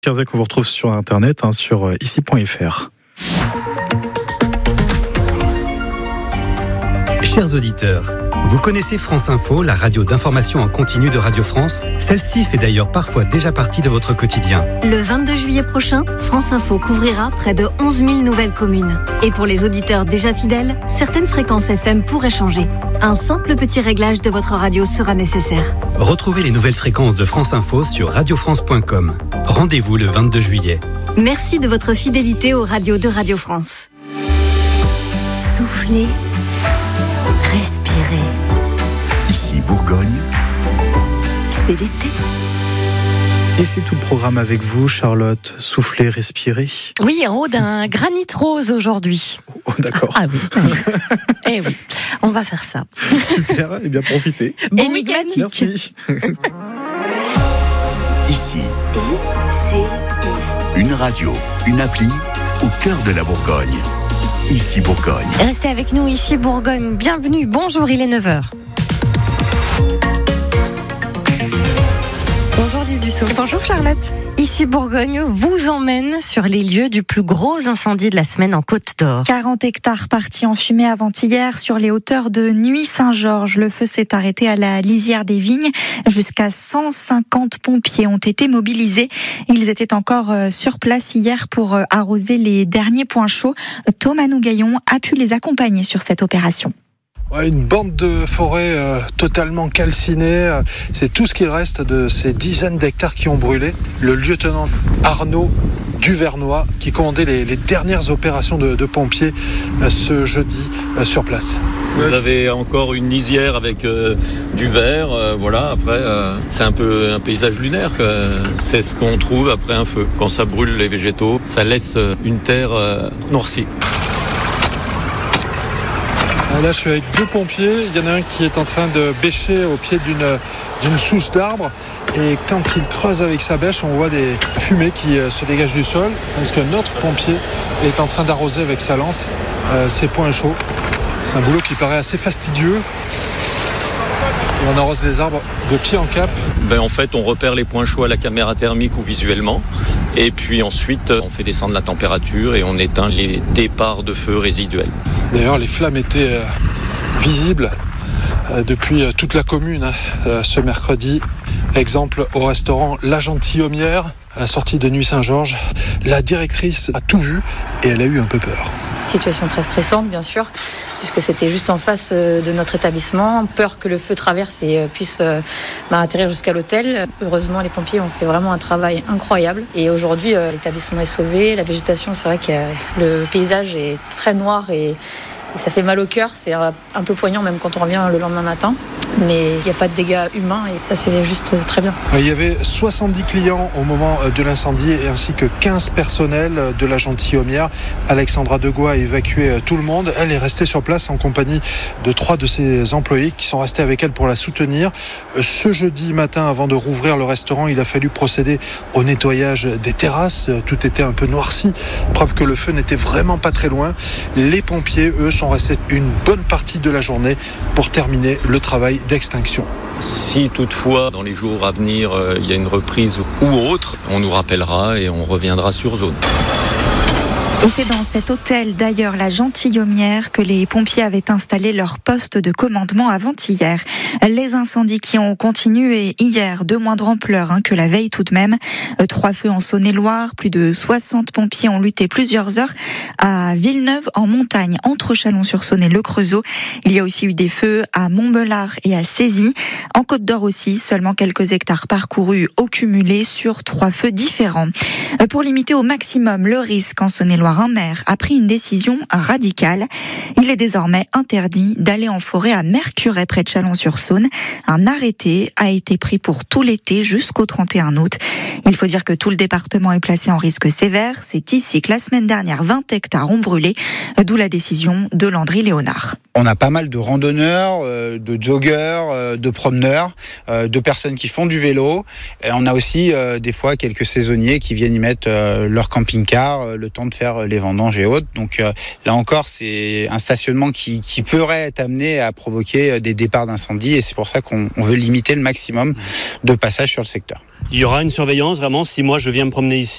15 qu'on vous retrouve sur internet, sur ici.fr. Chers auditeurs, vous connaissez France Info, la radio d'information en continu de Radio France? Celle-ci fait d'ailleurs parfois déjà partie de votre quotidien. Le 22 juillet prochain, France Info couvrira près de 11 000 nouvelles communes. Et pour les auditeurs déjà fidèles, certaines fréquences FM pourraient changer. Un simple petit réglage de votre radio sera nécessaire. Retrouvez les nouvelles fréquences de France Info sur radiofrance.com. Rendez-vous le 22 juillet. Merci de votre fidélité aux radios de Radio France. Soufflez. Respirez. Ici Bourgogne. C'est l'été. Et c'est tout le programme avec vous, Charlotte. Soufflez, respirez. Oui, héros d'un granit rose aujourd'hui. Oh, d'accord. Ah oui. Eh oui, on va faire ça. Super, et bien profitez. Bon énigmatique. Merci. Ici. ICI. Une radio, une appli au cœur de la Bourgogne. Ici Bourgogne. Restez avec nous, ici Bourgogne. Bienvenue, bonjour, il est 9h. Bonjour Lise Dussault. Bonjour Charlotte. Ici Bourgogne vous emmène sur les lieux du plus gros incendie de la semaine en Côte d'Or. 40 hectares partis en fumée avant-hier sur les hauteurs de Nuits-Saint-Georges. Le feu s'est arrêté à la lisière des vignes. Jusqu'à 150 pompiers ont été mobilisés. Ils étaient encore sur place hier pour arroser les derniers points chauds. Thomas Nougaillon a pu les accompagner sur cette opération. Une bande de forêt totalement calcinée, c'est tout ce qu'il reste de ces dizaines d'hectares qui ont brûlé. Le lieutenant Arnaud Duvernois qui commandait les dernières opérations de pompiers ce jeudi sur place. Vous avez encore une lisière avec du vert, voilà. Après, c'est un peu un paysage lunaire. C'est ce qu'on trouve après un feu. Quand ça brûle les végétaux, ça laisse une terre noircie. Là, je suis avec deux pompiers. Il y en a un qui est en train de bêcher au pied d'une souche d'arbre. Et quand il creuse avec sa bêche, on voit des fumées qui se dégagent du sol. Parce qu'un autre pompier est en train d'arroser avec sa lance ses points chauds. C'est un boulot qui paraît assez fastidieux. Et on arrose les arbres de pied en cap. En fait, on repère les points chauds à la caméra thermique ou visuellement. Et puis ensuite, on fait descendre la température et on éteint les départs de feu résiduels. D'ailleurs, les flammes étaient visibles depuis toute la commune ce mercredi. Exemple au restaurant La Gentilhommière, à la sortie de Nuits-Saint-Georges. La directrice a tout vu et elle a eu un peu peur. Situation très stressante, bien sûr, puisque c'était juste en face de notre établissement. Peur que le feu traverse et puisse atterrir jusqu'à l'hôtel. Heureusement, les pompiers ont fait vraiment un travail incroyable. Et aujourd'hui, l'établissement est sauvé. La végétation, c'est vrai que le paysage est très noir et ça fait mal au cœur. C'est un peu poignant même quand on revient le lendemain matin. Mais il n'y a pas de dégâts humains et ça, c'est juste très bien. Il y avait 70 clients au moment de l'incendie ainsi que 15 personnels de la Gentilhommière. Alexandra Degois a évacué tout le monde. Elle est restée sur place en compagnie de 3 de ses employés qui sont restés avec elle pour la soutenir. Ce jeudi matin, avant de rouvrir le restaurant, il a fallu procéder au nettoyage des terrasses. Tout était un peu noirci, preuve que le feu n'était vraiment pas très loin. Les pompiers, eux, sont restés une bonne partie de la journée pour terminer le travail d'extinction. Si toutefois, dans les jours à venir, il y a une reprise ou autre, on nous rappellera et on reviendra sur zone. Et c'est dans cet hôtel, d'ailleurs, la Gentilhommière, que les pompiers avaient installé leur poste de commandement avant-hier. Les incendies qui ont continué hier, de moindre ampleur que la veille tout de même. 3 feux en Saône-et-Loire, plus de 60 pompiers ont lutté plusieurs heures à Villeneuve, en montagne, entre Chalon-sur-Saône et Le Creusot. Il y a aussi eu des feux à Montbelard et à Cézy. En Côte d'Or aussi, seulement quelques hectares parcourus au cumulé sur 3 feux différents. Pour limiter au maximum le risque en Saône-et-Loire, un maire a pris une décision radicale. Il est désormais interdit d'aller en forêt à Mercurey, près de Chalon-sur-Saône. Un arrêté a été pris pour tout l'été jusqu'au 31 août. Il faut dire que tout le département est placé en risque sévère. C'est ici que la semaine dernière, 20 hectares ont brûlé, d'où la décision de Landry Léonard. On a pas mal de randonneurs, de joggeurs, de promeneurs, de personnes qui font du vélo. Et on a aussi des fois quelques saisonniers qui viennent y mettre leur camping-car, le temps de faire les vendanges et autres. Donc là encore, c'est un stationnement qui pourrait être amené à provoquer des départs d'incendie. Et c'est pour ça qu'on veut limiter le maximum de passages sur le secteur. Il y aura une surveillance vraiment si moi je viens me promener ici.